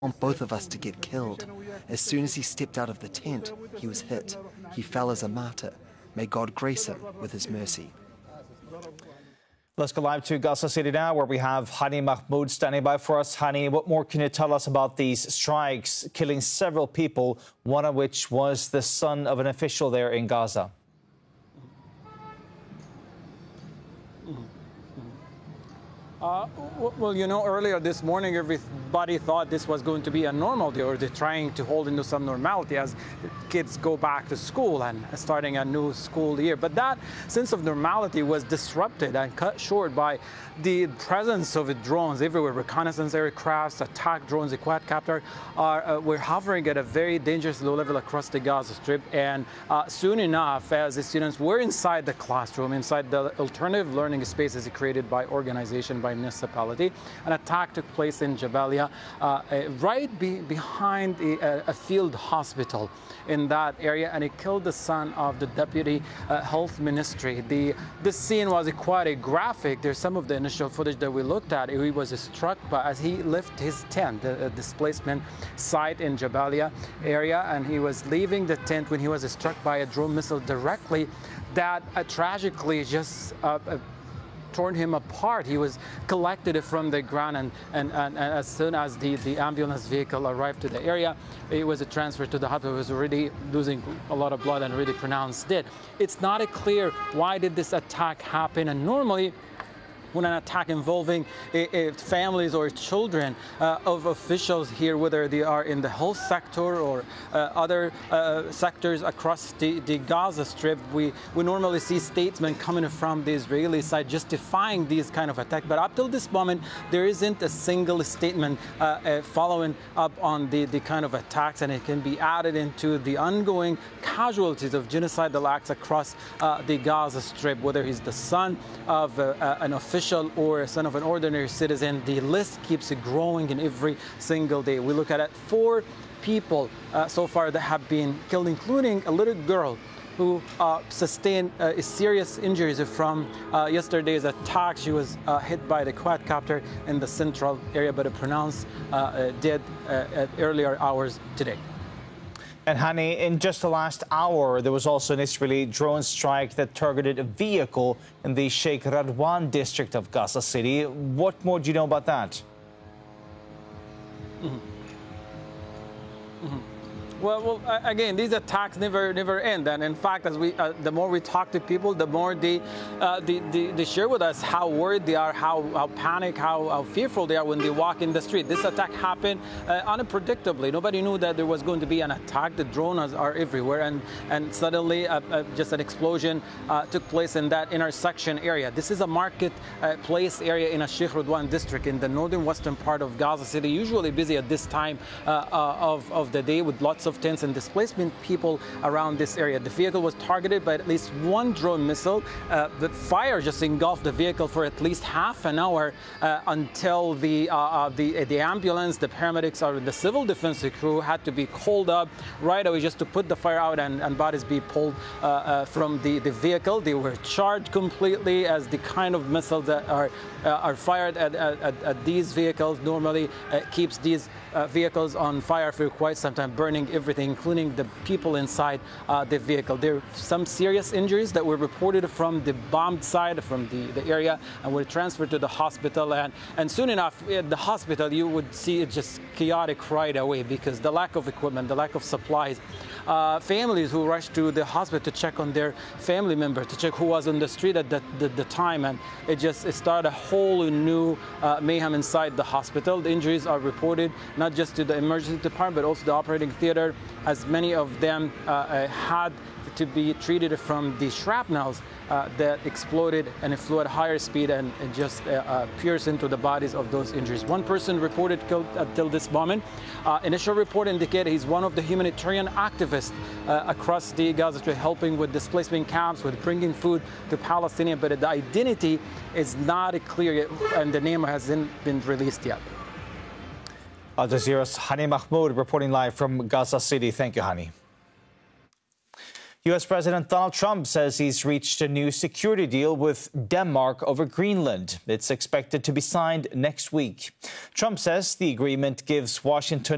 want both of us to get killed. As soon as he stepped out of the tent, he was hit. He fell as a martyr. May God grace him with his mercy. Let's go live to Gaza City now, where we have Hani Mahmoud standing by for us. Hani, what more can you tell us about these strikes killing several people, one of which was the son of an official there in Gaza? Well, you know, earlier this morning, everybody thought this was going to be a normal day, or they're trying to hold into some normality as kids go back to school and starting a new school year. But that sense of normality was disrupted and cut short by the presence of drones everywhere. Reconnaissance aircrafts, attack drones, the quadcopter were hovering at a very dangerous low level across the Gaza Strip. And soon enough, as the students were inside the classroom, inside the alternative learning spaces created by organization, by municipality, an attack took place in Jabalia, behind a field hospital in that area, and it killed the son of the deputy health ministry. This scene was quite graphic. There's some of the initial footage that we looked at. He was struck by, as he left his tent, the displacement site in Jabalia area, and he was leaving the tent when he was struck by a drone missile directly that tragically just torn him apart. He was collected from the ground, and as soon as the ambulance vehicle arrived to the area, it was transferred to the hospital. He was already losing a lot of blood and really pronounced dead. It's not clear why did this attack happen, and normally when an attack involving families or children of officials here, whether they are in the health sector or other sectors across the Gaza Strip, we normally see statements coming from the Israeli side justifying these kind of attacks. But up till this moment, there isn't a single statement following up on the kind of attacks, and it can be added into the ongoing casualties of genocidal acts across the Gaza Strip, whether he's the son of an official or a son of an ordinary citizen. The list keeps growing in every single day. We look at it, 4 people so far that have been killed, including a little girl who sustained serious injuries from yesterday's attack. She was hit by the quadcopter in the central area, but pronounced dead at earlier hours today. And Hani, in just the last hour, there was also an Israeli drone strike that targeted a vehicle in the Sheikh Radwan district of Gaza City. What more do you know about that? Well, again, these attacks never end, and in fact, as the more we talk to people, the more they share with us how worried they are, how panicked, how fearful they are when they walk in the street. This attack happened unpredictably. Nobody knew that there was going to be an attack. The drones are everywhere, and suddenly just an explosion took place in that intersection area. This is a marketplace area in a Sheikh Radwan district in the northern western part of Gaza City, usually busy at this time of the day with lots of tents and displacement people around this area. The vehicle was targeted by at least one drone missile. The fire just engulfed the vehicle for at least half an hour until the ambulance, the paramedics, or the civil defense crew had to be called up right away just to put the fire out and bodies be pulled from the vehicle. They were charged completely, as the kind of missiles that are fired at these vehicles normally keeps these vehicles on fire for quite some time, burning everything, including the people inside the vehicle. There are some serious injuries that were reported from the bombed side, from the area, and were transferred to the hospital. And soon enough, at the hospital, you would see it just chaotic right away because the lack of equipment, the lack of supplies. Families who rushed to the hospital to check on their family member, to check who was on the street at the time, and it started a whole new mayhem inside the hospital. The injuries are reported not just to the emergency department, but also the operating theater, as many of them had to be treated from the shrapnels that exploded, and it flew at higher speed and just pierced into the bodies of those injuries. One person reported killed until this moment. Initial report indicated he's one of the humanitarian activists across the Gaza Strip, helping with displacement camps, with bringing food to Palestinians, but the identity is not clear yet, and the name hasn't been released yet. Al Jazeera's Hani Mahmoud reporting live from Gaza City. Thank you, Hani. U.S. President Donald Trump says he's reached a new security deal with Denmark over Greenland. It's expected to be signed next week. Trump says the agreement gives Washington